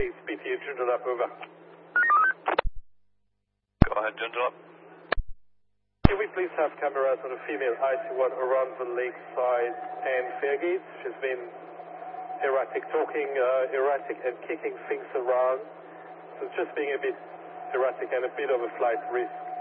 BT Joondalup, over. Go ahead, Joondalup. Can we please have cameras on a female IC1 around the lakeside and Fairgate? She's been erratic, talking erratic and kicking things around. So just being a bit erratic and a bit of a flight risk.